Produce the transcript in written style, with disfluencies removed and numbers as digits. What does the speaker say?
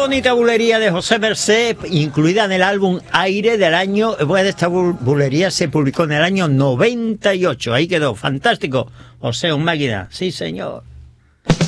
bonita bulería de José Mercé, incluida en el álbum Aire del año. Pues esta bulería se publicó en el año 98. Ahí quedó, fantástico. José, un máquina. Sí, señor.